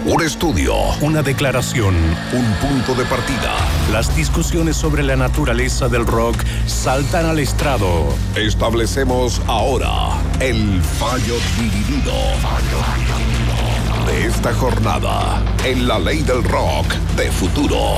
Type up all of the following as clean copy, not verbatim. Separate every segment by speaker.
Speaker 1: Un estudio,
Speaker 2: una declaración,
Speaker 1: un punto de partida.
Speaker 2: Las discusiones sobre la naturaleza del rock saltan al estrado.
Speaker 1: Establecemos ahora el fallo dividido de esta jornada en la ley del rock de futuro.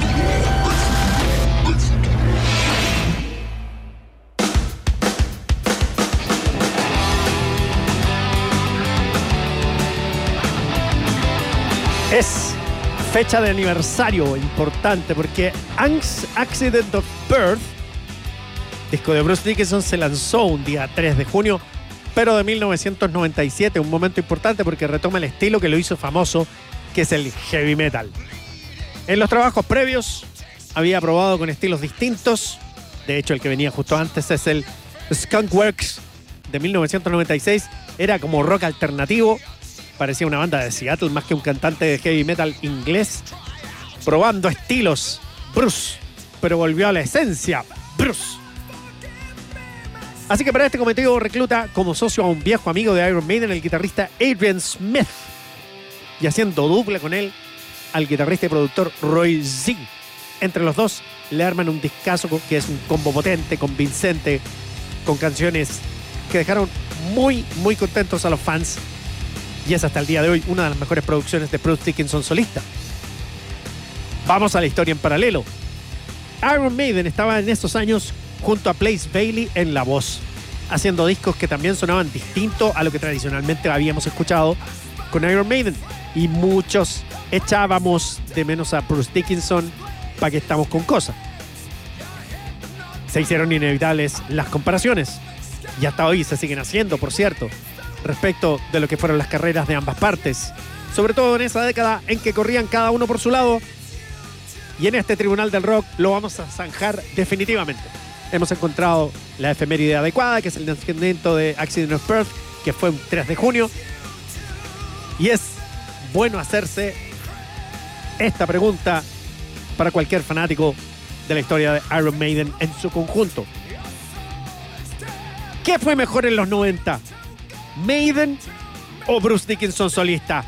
Speaker 3: Es fecha de aniversario importante porque Accident of Birth, disco de Bruce Dickinson, se lanzó un día 3 de junio, pero de 1997, un momento importante porque retoma el estilo que lo hizo famoso, que es el heavy metal. En los trabajos previos había probado con estilos distintos, de hecho el que venía justo antes es el Skunkworks de 1996, era como rock alternativo. Parecía una banda de Seattle más que un cantante de heavy metal inglés. Probando estilos, Bruce. Pero volvió a la esencia, Bruce. Así que para este cometido recluta como socio a un viejo amigo de Iron Maiden, el guitarrista Adrian Smith. Y haciendo dupla con él, al guitarrista y productor Roy Z. Entre los dos le arman un discazo que es un combo potente, convincente, con canciones que dejaron muy, muy contentos a los fans. Y es hasta el día de hoy una de las mejores producciones de Bruce Dickinson solista. Vamos a la historia en paralelo. Iron Maiden estaba en estos años junto a Blaze Bayley en la voz, haciendo discos que también sonaban distinto a lo que tradicionalmente habíamos escuchado con Iron Maiden. Y muchos echábamos de menos a Bruce Dickinson, para que estamos con cosas. Se hicieron inevitables las comparaciones. Y hasta hoy se siguen haciendo, por cierto, respecto de lo que fueron las carreras de ambas partes, sobre todo en esa década en que corrían cada uno por su lado. Y en este Tribunal del Rock lo vamos a zanjar definitivamente. Hemos encontrado la efeméride adecuada, que es el nacimiento de Accident of Birth, que fue un 3 de junio. Y es bueno hacerse esta pregunta para cualquier fanático de la historia de Iron Maiden en su conjunto. ¿Qué fue mejor en los 90? ¿Maiden o Bruce Dickinson solista?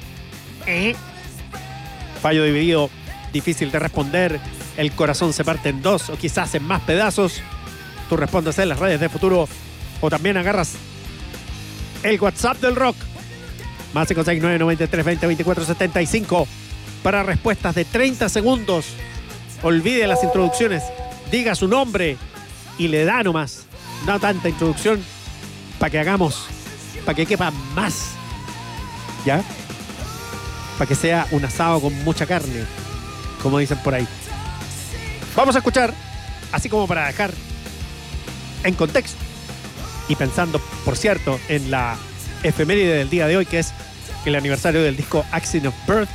Speaker 3: Fallo dividido, difícil de responder. El corazón se parte en dos o quizás en más pedazos. Tú respondes en las redes de Futuro o también agarras el WhatsApp del rock. Más 569 93 20 24 75 para respuestas de 30 segundos. Olvide las introducciones. Diga su nombre y le da nomás. No tanta introducción para que hagamos, para que quepa más, ¿ya? Para que sea un asado con mucha carne, como dicen por ahí. Vamos a escuchar, así como para dejar en contexto y pensando, por cierto, en la efeméride del día de hoy, que es el aniversario del disco Accident of Birth,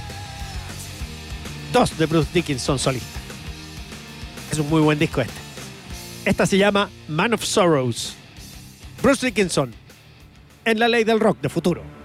Speaker 3: 2 de Bruce Dickinson solista. Es un muy buen disco este. Esta se llama Man of Sorrows. Bruce Dickinson en la ley del rock de Futuro.